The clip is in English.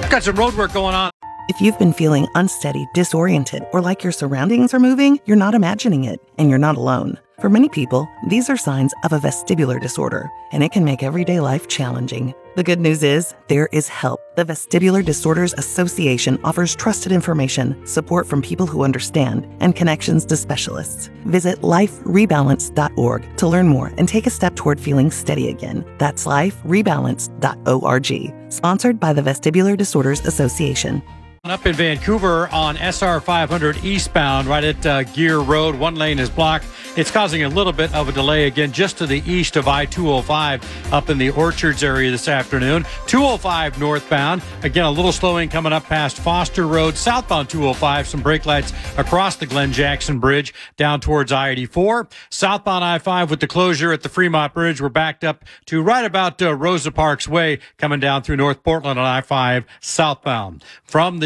Got some road work going on. If you've been feeling unsteady, disoriented, or like your surroundings are moving, you're not imagining it, and you're not alone. For many people, these are signs of a vestibular disorder, and it can make everyday life challenging. The good news is, there is help. The Vestibular Disorders Association offers trusted information, support from people who understand, and connections to specialists. Visit liferebalance.org to learn more and take a step toward feeling steady again. That's liferebalance.org. Sponsored by the Vestibular Disorders Association. Up in Vancouver on SR 500 eastbound, right at Gear Road. One lane is blocked. It's causing a little bit of a delay again just to the east of I-205 up in the Orchards area this afternoon. 205 northbound. Again, a little slowing coming up past Foster Road. Southbound 205, some brake lights across the Glen Jackson Bridge down towards I-84. Southbound I-5 with the closure at the Fremont Bridge. We're backed up to right about Rosa Parks Way coming down through North Portland on I-5 southbound. From the